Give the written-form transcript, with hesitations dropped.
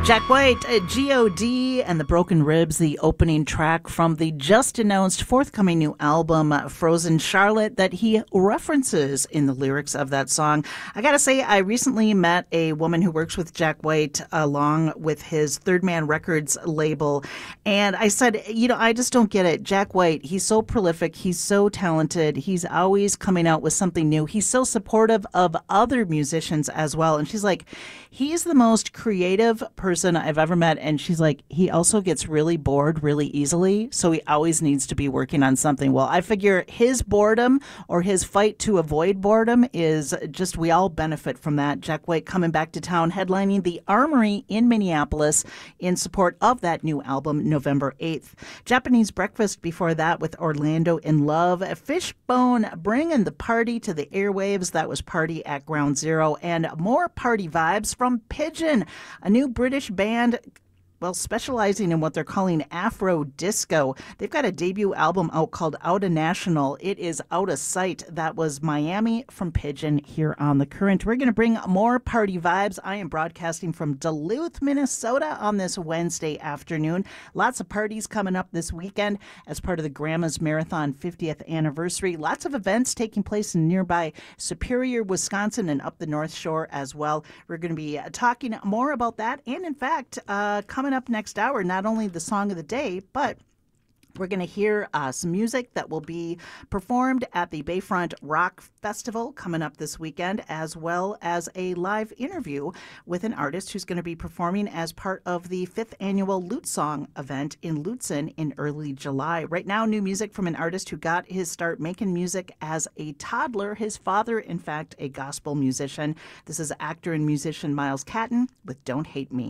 Jack White, G.O.D. and the Broken Ribs, the opening track from the just announced forthcoming new album, Frozen Charlotte, that he references in the lyrics of that song. I gotta say, I recently met a woman who works with Jack White along with his Third Man Records label, and I said, I just don't get it. Jack White, he's so prolific, he's so talented, he's always coming out with something new, he's so supportive of other musicians as well. And she's like, he's the most creative person I've ever met. And she's like, he also gets really bored really easily. So he always needs to be working on something. Well, I figure his boredom or his fight to avoid boredom is just, we all benefit from that. Jack White coming back to town, headlining the Armory in Minneapolis in support of that new album, November 8th. Japanese Breakfast before that with Orlando in Love. Fishbone bringing the party to the airwaves. That was Party at Ground Zero. And more party vibes from Pigeon, a new British band, specializing in what they're calling Afro Disco. They've got a debut album out called Outta National. It is out of sight. That was Miami from Pigeon here on The Current. We're going to bring more party vibes. I am broadcasting from Duluth, Minnesota on this Wednesday afternoon. Lots of parties coming up this weekend as part of the Grandma's Marathon 50th anniversary. Lots of events taking place in nearby Superior, Wisconsin, and up the North Shore as well. We're going to be talking more about that. And in fact, coming up next hour, not only the song of the day, but we're going to hear some music that will be performed at the Bayfront Rock Festival coming up this weekend, as well as a live interview with an artist who's going to be performing as part of the 5th annual Lute Song event in Lutsen in early July. Right now, new music from an artist who got his start making music as a toddler. His father, in fact, a gospel musician. This is actor and musician Miles Catton with Don't Hate Me.